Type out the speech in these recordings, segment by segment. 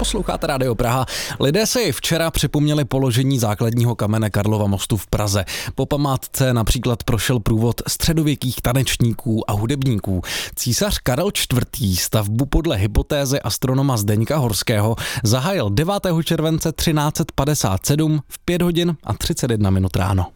Posloucháte Rádio Praha. Lidé si včera připomněli položení základního kamene Karlova mostu v Praze. Po památce například prošel průvod středověkých tanečníků a hudebníků. Císař Karel IV. Stavbu podle hypotézy astronoma Zdeňka Horského zahájil 9. července 1357 v 5 hodin a 31 minut ráno.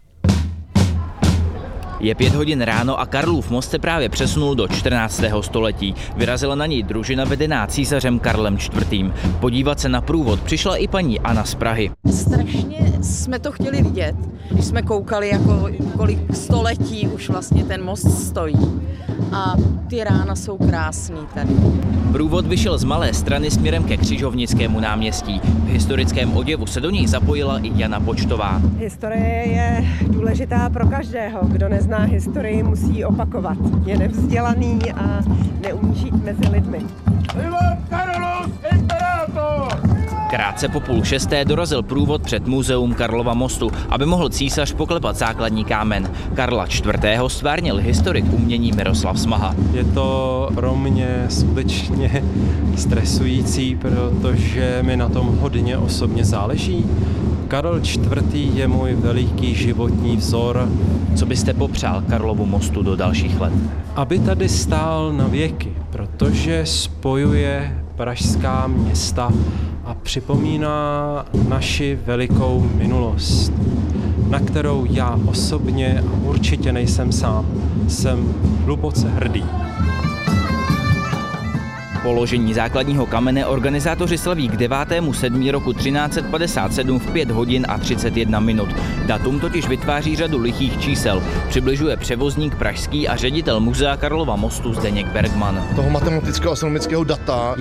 Je 5 hodin ráno a Karlův most se právě přesunul do 14. století. Vyrazila na něj družina vedená císařem Karlem IV. Podívat se na průvod přišla i paní Anna z Prahy. Strašně jsme to chtěli vidět, když jsme koukali, jako kolik století už vlastně ten most stojí. A ty rána jsou krásný tady. Průvod vyšel z Malé Strany směrem ke Křižovnickému náměstí. V historickém oděvu se do něj zapojila i Jana Počtová. Historie je důležitá pro každého. Kdo nezná historii, musí ji opakovat. Je nevzdělaný a neumí žít mezi lidmi. Krátce po 5:30 dorazil průvod před muzeum Karlova mostu, aby mohl císař poklepat základní kámen. Karla IV. Stvárnil historik umění Miroslav Smaha. Je to pro mě skutečně stresující, protože mi na tom hodně osobně záleží. Karel IV. Je můj veliký životní vzor. Co byste popřál Karlovu mostu do dalších let? Aby tady stál na věky, protože spojuje pražská města a připomíná naši velikou minulost, na kterou já osobně a určitě nejsem sám, jsem hluboce hrdý. Položení základního kamene organizátoři slaví k 9.7. roku 1357 v 5 hodin a 31 minut. Datum totiž vytváří řadu lichých čísel. Přibližuje převozník pražský a ředitel muzea Karlova mostu Zdeněk Bergman. Toho matematického astronomického data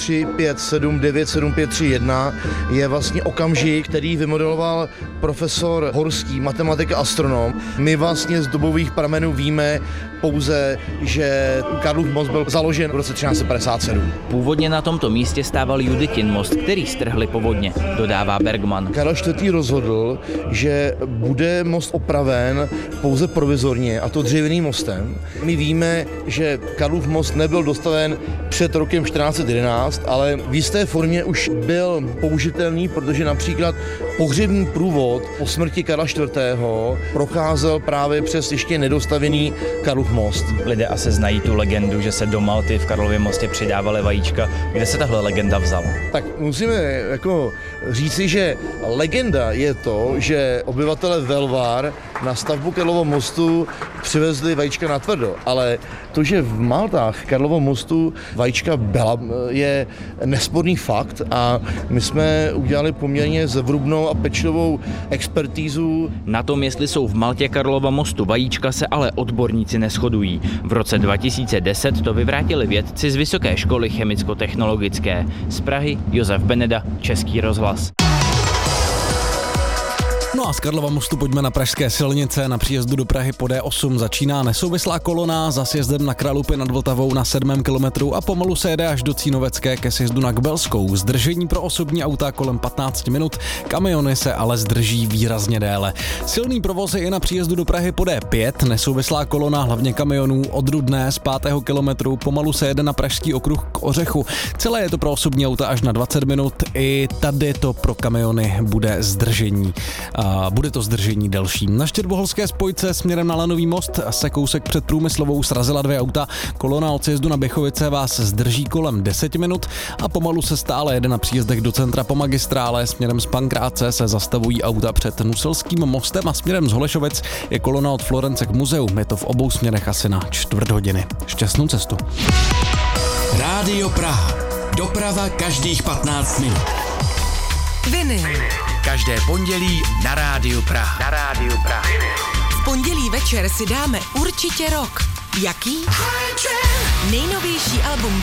135797531 je vlastně okamžik, který vymodeloval profesor Horský, matematik a astronom. My vlastně z dobových pramenů víme pouze, že Karlův most byl založen v roce 1357. Původně na tomto místě stával Juditin most, který strhli povodně, dodává Bergman. Karel IV. Rozhodl, že bude most opraven pouze provizorně, a to dřevěným mostem. My víme, že Karlův most nebyl dostaven před rokem 1411, ale v jisté formě už byl použitelný, protože například pohřební průvod po smrti Karla IV. Procházel právě přes ještě nedostavený Karlův most. Lidé asi znají tu legendu, že se do Malty v Karlově mostě přidávaly vajíčka. Kde se tahle legenda vzala? Tak musíme říci, že legenda je to, že obyvatele Velvar na stavbu Karlova mostu přivezli vajíčka natvrdo, ale to, že v Maltách Karlova mostu vajíčka byla, je nesporný fakt a my jsme udělali poměrně zevrubnou a pečlivou expertízu. Na tom, jestli jsou v Maltě Karlova mostu vajíčka, se ale odborníci neshodují. V roce 2010 to vyvrátili vědci z Vysoké školy chemicko-technologické. Z Prahy Josef Beneda, Český rozhlas. No a z Karlova mostu pojďme na pražské silnice. Na příjezdu do Prahy po D8 začíná nesouvislá kolona za sjezdem na Kralupy nad Vltavou na 7. kilometru a pomalu se jede až do Cínovecké ke sjezdu na Kbelskou. Zdržení pro osobní auta kolem 15 minut, kamiony se ale zdrží výrazně déle. Silný provoz je i na příjezdu do Prahy po D5, nesouvislá kolona hlavně kamionů od Rudné z 5. kilometru, pomalu se jede na Pražský okruh k Ořechu. Celé je to pro osobní auta až na 20 minut, i tady to pro kamiony bude zdržení. Bude to zdržení delší. Na Štěrboholské spojce směrem na Lanový most se kousek před Průmyslovou srazila 2 auta. Kolona od sjezdu na Běchovice vás zdrží kolem 10 minut a pomalu se stále jede na příjezdech do centra po magistrále. Směrem z Pankráce se zastavují auta před Nuselským mostem a směrem z Holešovic je kolona od Florence k muzeu. Je to v obou směrech asi na 4 hodiny. Šťastnou cestu. Rádio Praha. Doprava každých 15 minut. Vinyl. Každé pondělí na Rádiu Praha. V pondělí večer si dáme určitě rock. Jaký? Nejnovější album